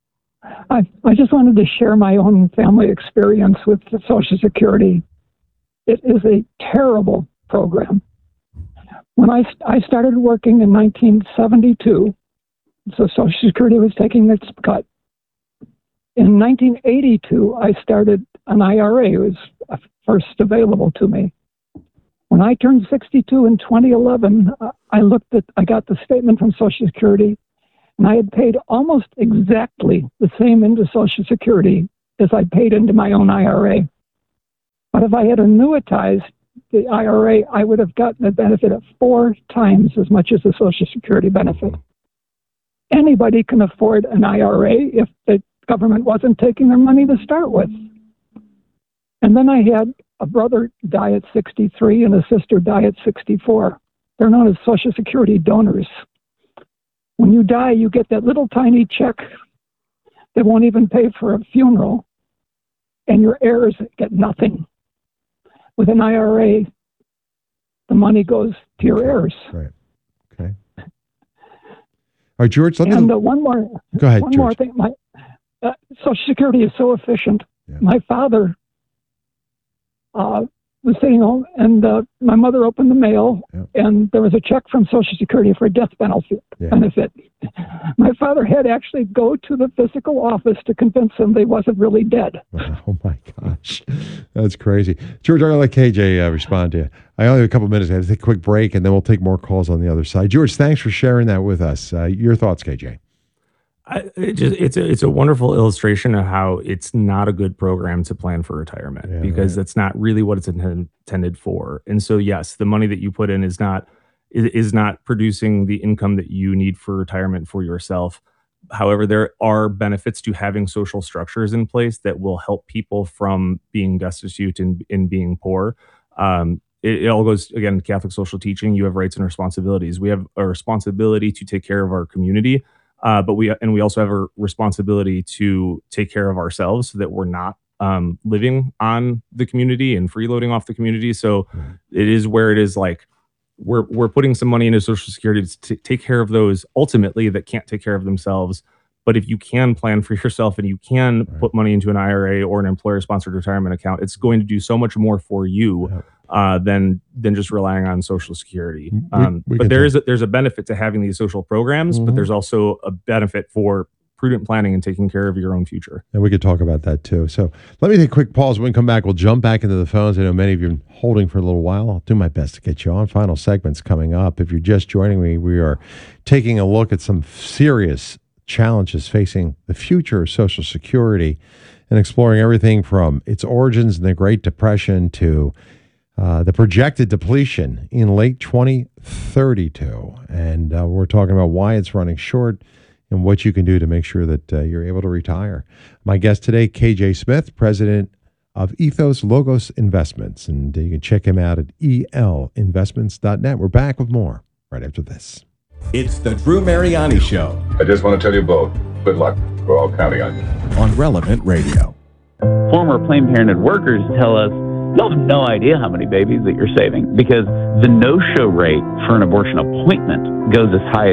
I just wanted to share my own family experience with the Social Security. It is a terrible program. When I started working in 1972, so Social Security was taking its cut. In 1982, I started an IRA. It was first available to me. When I turned 62 in 2011, I got the statement from Social Security, and I had paid almost exactly the same into Social Security as I paid into my own IRA. But if I had annuitized the IRA, I would have gotten a benefit of 4 times as much as the Social Security benefit. Anybody can afford an IRA if the government wasn't taking their money to start with. And then I had a brother die at 63 and a sister die at 64. They're known as Social Security donors. When you die, you get that little tiny check that won't even pay for a funeral, and your heirs get nothing. With an IRA, the money goes to your heirs. Right. Okay. All right, George. One more. Go ahead, One George. more thing. My Social Security is so efficient. Yeah. My father was sitting home, and my mother opened the mail, and there was a check from Social Security for a death benefit. My father had to actually go to the physical office to convince him they wasn't really dead. Oh my gosh, that's crazy. George, I'll let KJ respond to you. I only have a couple of minutes. I have to take a quick break, and then we'll take more calls on the other side. George, thanks for sharing that with us. Your thoughts, KJ? It's a wonderful illustration of how it's not a good program to plan for retirement because that's not really what it's intended for. And so, yes, the money that you put in is not producing the income that you need for retirement for yourself. However, there are benefits to having social structures in place that will help people from being destitute and being poor. It all goes, again, Catholic social teaching. You have rights and responsibilities. We have a responsibility to take care of our community. But we also have a responsibility to take care of ourselves so that we're not living on the community and freeloading off the community. So it is where it is like we're putting some money into Social Security to take care of those ultimately that can't take care of themselves. But if you can plan for yourself and you can put money into an IRA or an employer-sponsored retirement account, it's going to do so much more for you than just relying on Social Security. But there's a benefit to having these social programs, but there's also a benefit for prudent planning and taking care of your own future. And we could talk about that too. So let me take a quick pause. When we come back, we'll jump back into the phones. I know many of you have been holding for a little while. I'll do my best to get you on. Final segments coming up. If you're just joining me, we are taking a look at some serious challenges facing the future of Social Security and exploring everything from its origins in the Great Depression to the projected depletion in late 2032. And we're talking about why it's running short and what you can do to make sure that you're able to retire. My guest today, KJ Smith, president of Ethos Logos Investments. And you can check him out at elinvestments.net. We're back with more right after this. It's the Drew Mariani Show. I just want to tell you both, good luck. We're all counting on you. On Relevant Radio. Former Planned Parenthood workers tell us, you'll have no idea how many babies that you're saving because the no-show rate for an abortion appointment goes as high as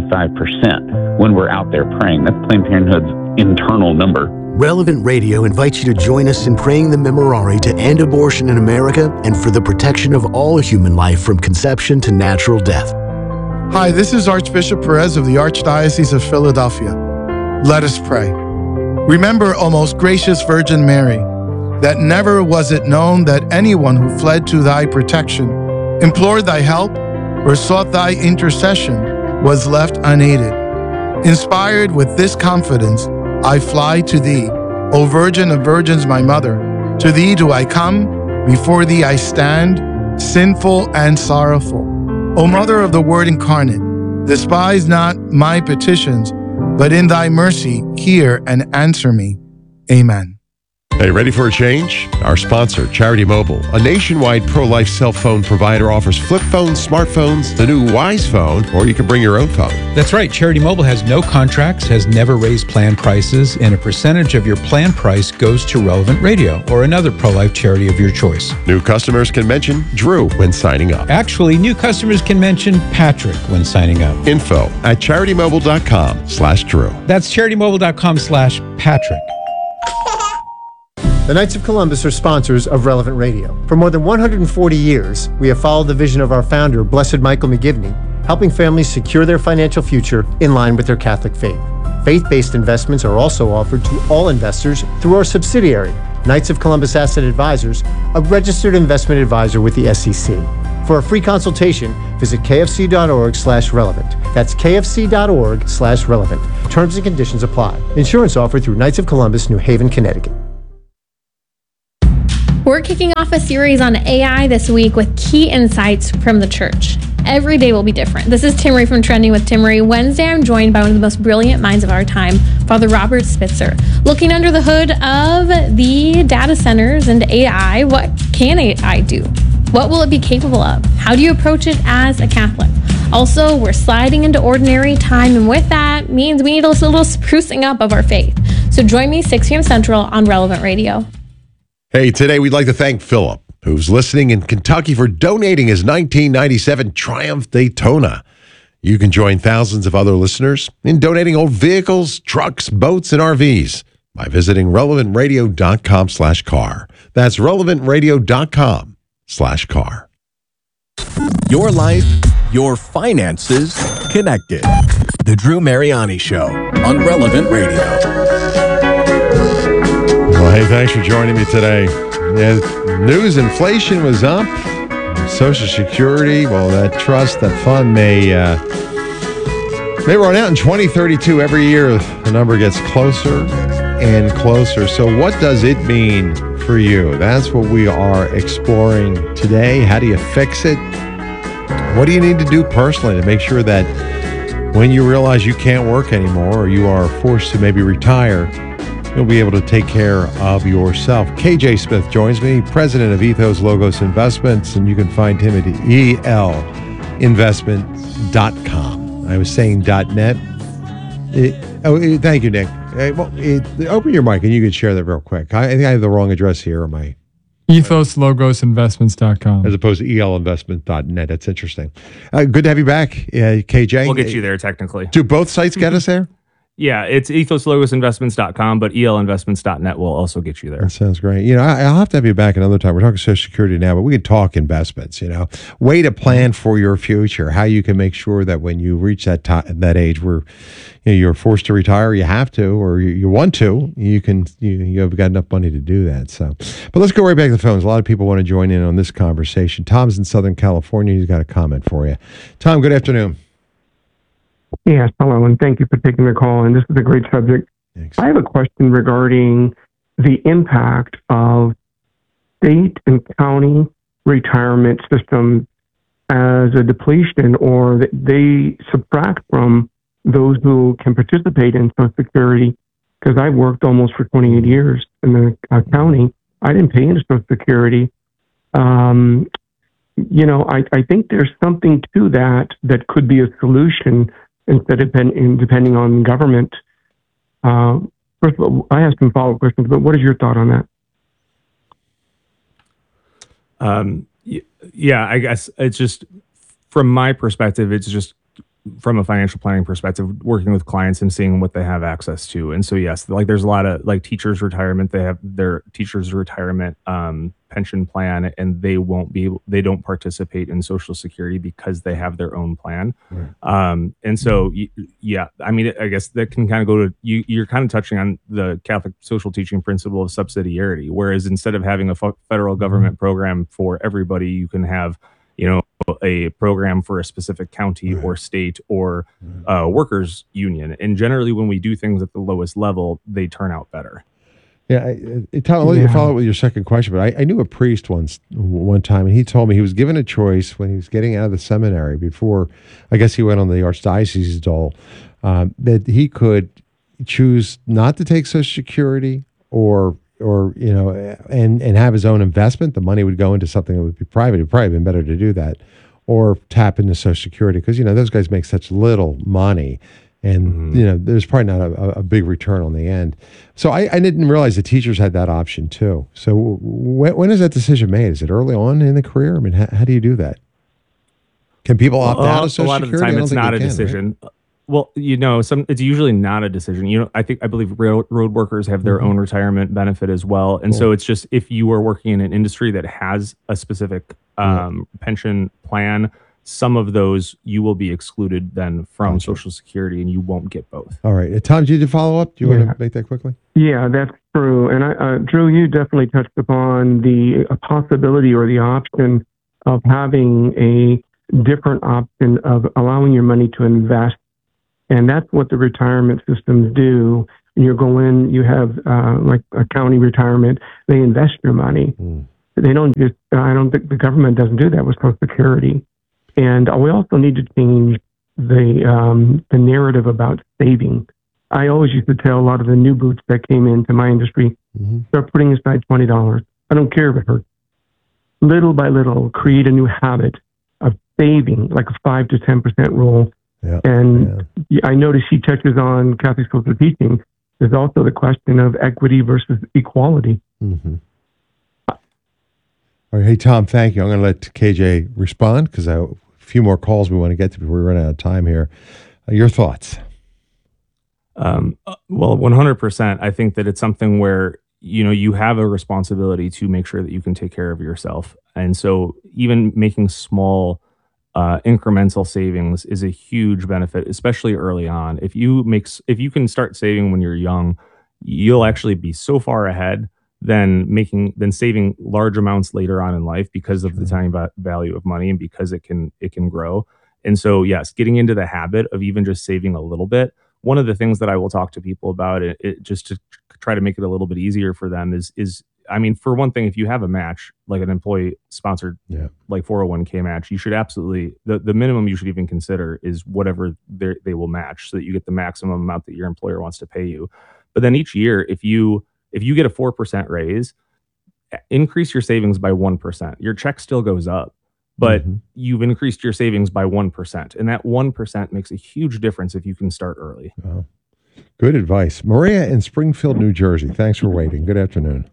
75% when we're out there praying. That's Planned Parenthood's internal number. Relevant Radio invites you to join us in praying the Memorare to end abortion in America and for the protection of all human life from conception to natural death. Hi, this is Archbishop Perez of the Archdiocese of Philadelphia. Let us pray. Remember, O most gracious Virgin Mary, that never was it known that anyone who fled to thy protection, implored thy help, or sought thy intercession was left unaided. Inspired with this confidence, I fly to thee, O Virgin of Virgins, my mother. To thee do I come, before thee I stand, sinful and sorrowful. O Mother of the Word incarnate, despise not my petitions, but in thy mercy hear and answer me. Amen. Hey, ready for a change? Our sponsor, Charity Mobile, a nationwide pro-life cell phone provider, offers flip phones, smartphones, the new Wise phone, or you can bring your own phone. That's right. Charity Mobile has no contracts, has never raised plan prices, and a percentage of your plan price goes to Relevant Radio or another pro-life charity of your choice. New customers can mention Drew when signing up. Actually, new customers can mention Patrick when signing up. Info at CharityMobile.com/Drew. That's CharityMobile.com/Patrick. The Knights of Columbus are sponsors of Relevant Radio. For more than 140 years, we have followed the vision of our founder, Blessed Michael McGivney, helping families secure their financial future in line with their Catholic faith. Faith-based investments are also offered to all investors through our subsidiary, Knights of Columbus Asset Advisors, a registered investment advisor with the SEC. For a free consultation, visit kfc.org/relevant. That's kfc.org/relevant. Terms and conditions apply. Insurance offered through Knights of Columbus, New Haven, Connecticut. We're kicking off a series on AI this week with key insights from the church. Every day will be different. This is Timmerie from Trending with Timmerie. Wednesday, I'm joined by one of the most brilliant minds of our time, Father Robert Spitzer. Looking under the hood of the data centers and AI, what can AI do? What will it be capable of? How do you approach it as a Catholic? Also, we're sliding into ordinary time, and with that means we need a little sprucing up of our faith. So join me 6 p.m. Central on Relevant Radio. Hey, today we'd like to thank Philip, who's listening in Kentucky, for donating his 1997 Triumph Daytona. You can join thousands of other listeners in donating old vehicles, trucks, boats, and RVs by visiting relevantradio.com/car. That's relevantradio.com/car. Your life, your finances, connected. The Drew Mariani Show on Relevant Radio. Well, hey, thanks for joining me today. Yeah, news inflation was up. Social Security, well, that trust, that fund may run out in 2032. Every year, the number gets closer and closer. So what does it mean for you? That's what we are exploring today. How do you fix it? What do you need to do personally to make sure that when you realize you can't work anymore or you are forced to maybe retire, you'll be able to take care of yourself? KJ Smith joins me, president of Ethos Logos Investments, and you can find him at elinvestment.com. I was saying .net. Thank you, Nick. Open your mic and you can share that real quick. I think I have the wrong address here. Or my EthosLogosInvestments.com. As opposed to elinvestment.net. That's interesting. Good to have you back, KJ. We'll get you there technically. Do both sites get us there? Yeah, it's EthosLogosInvestments.com, but elinvestments.net will also get you there. That sounds great. I'll have to have you back another time. We're talking Social Security now, but we could talk investments, way to plan for your future, how you can make sure that when you reach that age where you're forced to retire, you have to, or you want to, you have got enough money to do that. So, but let's go right back to the phones. A lot of people want to join in on this conversation. Tom's in Southern California. He's got a comment for you. Tom, good afternoon. Yes, hello, and thank you for taking the call. And this is a great subject. Thanks. I have a question regarding the impact of state and county retirement systems as a depletion, or that they subtract from those who can participate in Social Security. Because I've worked almost for 28 years in the county. I didn't pay into Social Security. I think there's something to that could be a solution instead of depending on government. First of all, I have some follow-up questions, but what is your thought on that? Yeah, I guess it's just, from my perspective, it's just from a financial planning perspective, working with clients and seeing what they have access to. And so, yes, like there's a lot of like teachers retirement, they have their teachers retirement pension plan, and they don't participate in Social Security because they have their own plan. Right. And so, yeah, I mean, I guess that can kind of go to, you're kind of touching on the Catholic social teaching principle of subsidiarity, whereas instead of having a federal government program for everybody, you can have, a program for a specific county or state or workers union. And generally when we do things at the lowest level, they turn out better. Yeah, Tom, let me follow up with your second question, but I knew a priest one time, and he told me he was given a choice when he was getting out of the seminary before, I guess he went on the archdiocese dole, that he could choose not to take Social Security or and have his own investment. The money would go into something that would be private. It would probably have been better to do that, or tap into Social Security, because those guys make such little money, and there's probably not a big return on the end. So I didn't realize the teachers had that option too. So when is that decision made? Is it early on in the career? I mean, how do you do that? Can people opt out of Social Security? A lot of the time, it's not a decision. Right? Well, it's usually not a decision. I believe road workers have their own retirement benefit as well. And so it's just, if you are working in an industry that has a specific pension plan, some of those you will be excluded then from Social Security, and you won't get both. All right. Tom, did you follow up? Do you want to make that quickly? Yeah, that's true. And Drew, you definitely touched upon the possibility or the option of having a different option of allowing your money to invest. And that's what the retirement systems do. When you go in, you have like a county retirement, they invest your money. They don't just, I don't think the government doesn't do that with Social Security. And we also need to change the narrative about saving. I always used to tell a lot of the new boots that came into my industry, start putting aside $20. I don't care if it hurts. Little by little, create a new habit of saving, like a 5 to 10% rule. I noticed she touches on Catholic social teaching. There's also the question of equity versus equality. All right. Hey, Tom, thank you. I'm going to let KJ respond because a few more calls we want to get to before we run out of time here. Your thoughts? Well, 100%. I think that it's something where, you have a responsibility to make sure that you can take care of yourself. And so even making small incremental savings is a huge benefit, especially early on. If you can start saving when you're young, you'll actually be so far ahead than saving large amounts later on in life because of the time value of money and because it can grow. And so, yes, getting into the habit of even just saving a little bit. One of the things that I will talk to people about it just to try to make it a little bit easier for them is I mean, for one thing, if you have a match, like an employee sponsored, like 401k match, you should absolutely, the minimum you should even consider is whatever they will match so that you get the maximum amount that your employer wants to pay you. But then each year, if you get a 4% raise, increase your savings by 1%. Your check still goes up, but you've increased your savings by 1%. And that 1% makes a huge difference if you can start early. Wow. Good advice. Maria in Springfield, New Jersey. Thanks for waiting. Good afternoon.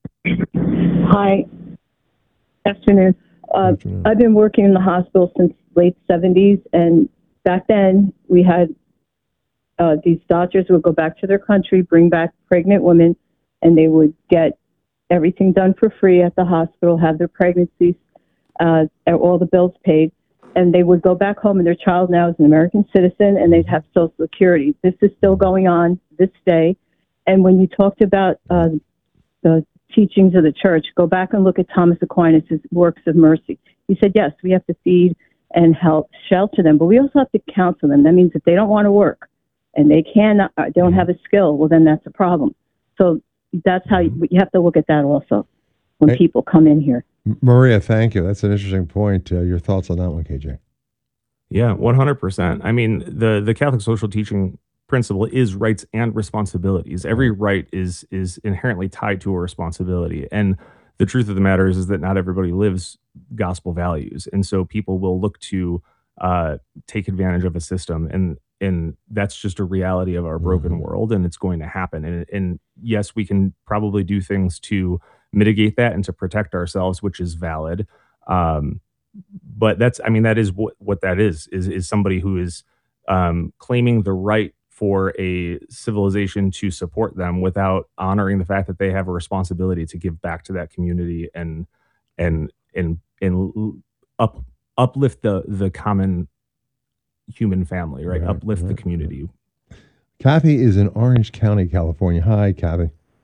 Hi. Afternoon. I've been working in the hospital since late 70s, and back then we had these doctors would go back to their country, bring back pregnant women, and they would get everything done for free at the hospital, have their pregnancies, all the bills paid, and they would go back home, and their child now is an American citizen, and they'd have Social Security. This is still going on this day. And when you talked about the teachings of the church, go back and look at Thomas Aquinas' works of mercy. He said, yes, we have to feed and help shelter them, but we also have to counsel them. That means if they don't want to work and they don't have a skill, well, then that's a problem. So that's how you have to look at that also when people come in here. Maria, thank you. That's an interesting point. Your thoughts on that one, KJ? Yeah, 100%. I mean, the Catholic social teaching principle is rights and responsibilities. Every right is inherently tied to a responsibility. And the truth of the matter is that not everybody lives gospel values. And so people will look to take advantage of a system. And that's just a reality of our broken world, and it's going to happen. And yes, we can probably do things to mitigate that and to protect ourselves, which is valid. But that is what that is somebody who is claiming the right for a civilization to support them without honoring the fact that they have a responsibility to give back to that community and uplift the common human family, right? Uplift the community. Kathy is in Orange County, California. Hi, Kathy.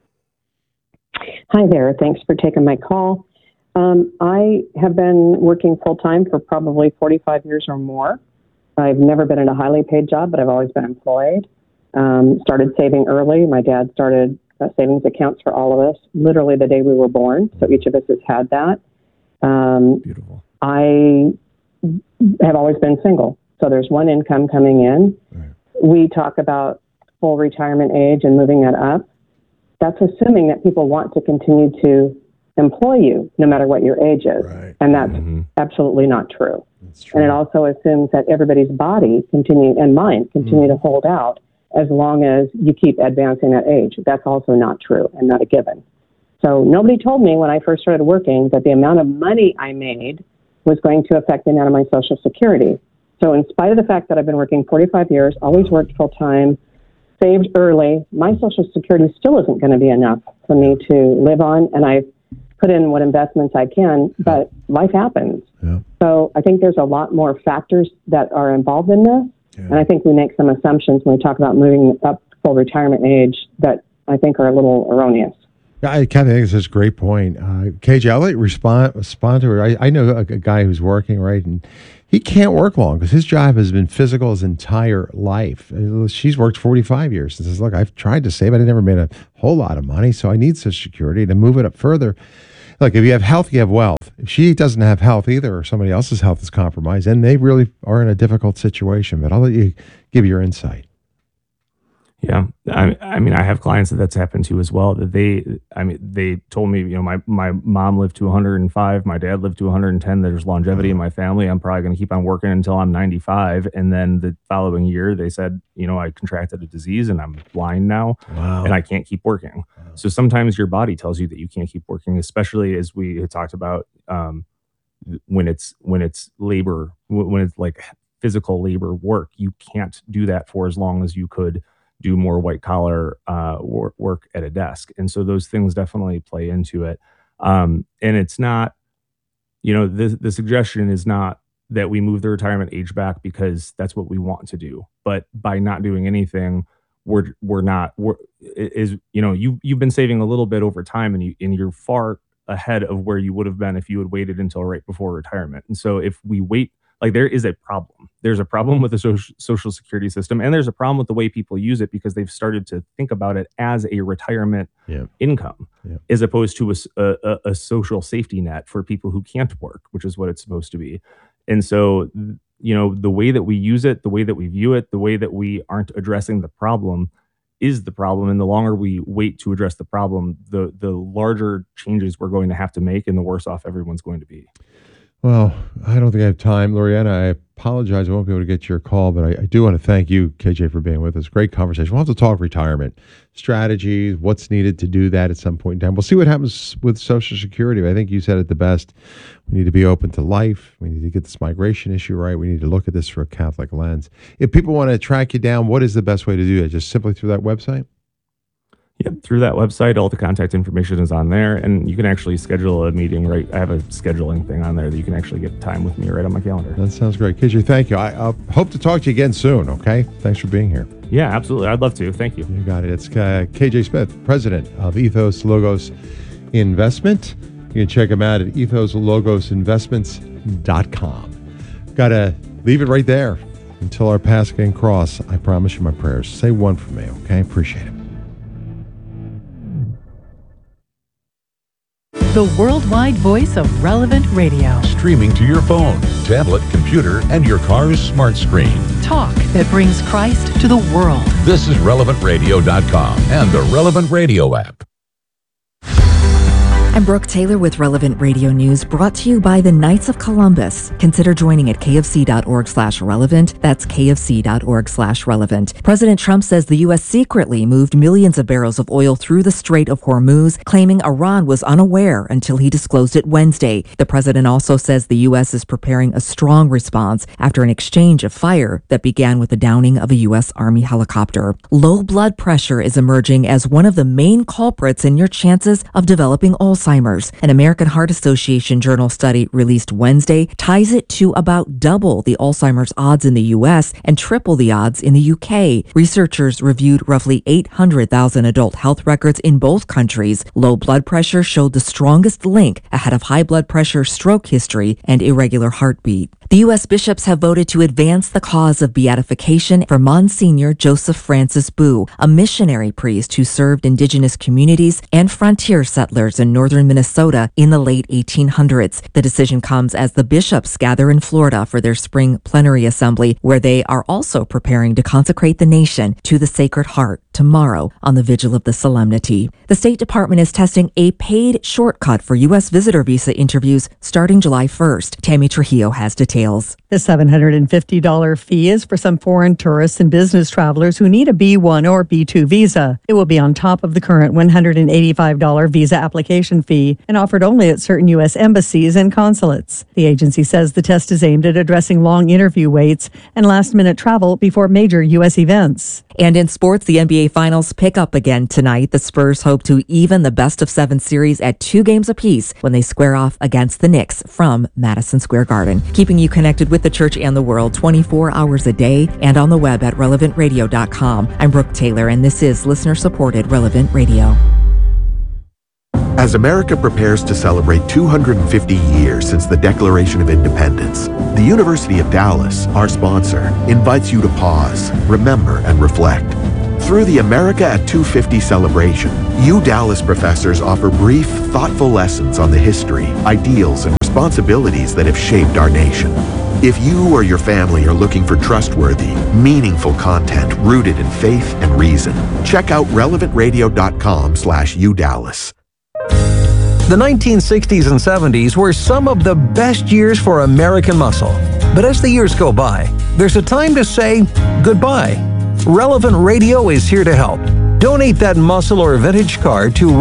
Hi there. Thanks for taking my call. I have been working full-time for probably 45 years or more. I've never been in a highly paid job, but I've always been employed. Started saving early. My dad started savings accounts for all of us, literally the day we were born. So each of us has had that. Beautiful. I have always been single. So there's one income coming in. Right. We talk about full retirement age and moving that up. That's assuming that people want to continue to employ you no matter what your age is. Right. And that's absolutely not true. And it also assumes that everybody's body and mind continue to hold out as long as you keep advancing that age. That's also not true and not a given. So nobody told me when I first started working that the amount of money I made was going to affect the amount of my Social Security. So in spite of the fact that I've been working 45 years, always worked full time, saved early, my Social Security still isn't going to be enough for me to live on. And I've put in what investments I can, but life happens. Yeah. So I think there's a lot more factors that are involved in this. Yeah. And I think we make some assumptions when we talk about moving up full retirement age that I think are a little erroneous. I kind of think it's a great point. KJ, I'll let you respond to her. I know a guy who's working, right, and he can't work long because his job has been physical his entire life. She's worked 45 years and says, look, I've tried to save. I never made a whole lot of money, so I need Social Security to move it up further. Look, if you have health, you have wealth. If she doesn't have health either, or somebody else's health is compromised, then they really are in a difficult situation. But I'll let you give your insight. Yeah, I mean, I have clients that's happened to as well. That they told me, my mom lived to 105, my dad lived to 110. There's longevity in my family. I'm probably going to keep on working until I'm 95. And then the following year, they said, I contracted a disease and I'm blind now, and I can't keep working. Wow. So sometimes your body tells you that you can't keep working, especially as we had talked about when it's labor, when it's like physical labor work. You can't do that for as long as you could do more white collar work at a desk. And so those things definitely play into it. And it's not, the suggestion is not that we move the retirement age back because that's what we want to do. But by not doing anything, you've been saving a little bit over time, and you're far ahead of where you would have been if you had waited until right before retirement. And so if we wait, there is a problem. There's a problem with the social security system, and there's a problem with the way people use it because they've started to think about it as a retirement income, as opposed to a social safety net for people who can't work, which is what it's supposed to be. And so, the way that we use it, the way that we view it, the way that we aren't addressing the problem is the problem. And the longer we wait to address the problem, the larger changes we're going to have to make, and the worse off everyone's going to be. Well, I don't think I have time. Lorianna, I apologize. I won't be able to get to your call, but I do want to thank you, KJ, for being with us. Great conversation. We'll have to talk retirement strategies, what's needed to do that at some point in time. We'll see what happens with Social Security. I think you said it the best. We need to be open to life. We need to get this migration issue right. We need to look at this through a Catholic lens. If people want to track you down, what is the best way to do that? Just simply through that website? Yep, through that website, all the contact information is on there, and you can actually schedule a meeting. Right, I have a scheduling thing on there that you can actually get time with me right on my calendar. That sounds great, KJ. Thank you. I hope to talk to you again soon. Okay, thanks for being here. Yeah, absolutely. I'd love to. Thank you. You got it. It's KJ Smith, president of Ethos Logos Investment. You can check him out at ethoslogosinvestments.com. Got to leave it right there until our paths can cross. I promise you my prayers. Say one for me. Okay, appreciate it. The worldwide voice of Relevant Radio. Streaming to your phone, tablet, computer, and your car's smart screen. Talk that brings Christ to the world. This is RelevantRadio.com and the Relevant Radio app. I'm Brooke Taylor with Relevant Radio News, brought to you by the Knights of Columbus. Consider joining at kfc.org/relevant. That's kfc.org/relevant. President Trump says the U.S. secretly moved millions of barrels of oil through the Strait of Hormuz, claiming Iran was unaware until he disclosed it Wednesday. The president also says the U.S. is preparing a strong response after an exchange of fire that began with the downing of a U.S. Army helicopter. Low blood pressure is emerging as one of the main culprits in your chances of developing Alzheimer's. An American Heart Association journal study released Wednesday ties it to about double the Alzheimer's odds in the U.S. and triple the odds in the U.K. Researchers reviewed roughly 800,000 adult health records in both countries. Low blood pressure showed the strongest link ahead of high blood pressure, stroke history, and irregular heartbeat. The U.S. bishops have voted to advance the cause of beatification for Monsignor Joseph Francis Boo, a missionary priest who served indigenous communities and frontier settlers in northern Minnesota in the late 1800s. The decision comes as the bishops gather in Florida for their spring plenary assembly, where they are also preparing to consecrate the nation to the Sacred Heart. tomorrow on the vigil of the solemnity. The State Department is testing a paid shortcut for U.S. visitor visa interviews starting July 1st. Tammy Trujillo has details. The $750 fee is for some foreign tourists and business travelers who need a B1 or B2 visa. It will be on top of the current $185 visa application fee and offered only at certain U.S. embassies and consulates. The agency says the test is aimed at addressing long interview waits and last-minute travel before major U.S. events. And in sports, the NBA Finals pick up again tonight. The Spurs hope to even the best-of-7 series at 2 games apiece when they square off against the Knicks from Madison Square Garden. Keeping you connected with the church and the world 24 hours a day and on the web at relevantradio.com. I'm Brooke Taylor, and this is listener-supported Relevant Radio. As America prepares to celebrate 250 years since the Declaration of Independence, the University of Dallas, our sponsor, invites you to pause, remember, and reflect. Through the America at 250 celebration, Dallas professors offer brief, thoughtful lessons on the history, ideals, and responsibilities that have shaped our nation. If you or your family are looking for trustworthy, meaningful content rooted in faith and reason, check out relevantradio.com/UDallas. The 1960s and 70s were some of the best years for American muscle. But as the years go by, there's a time to say goodbye. Relevant Radio is here to help. Donate that muscle or vintage car to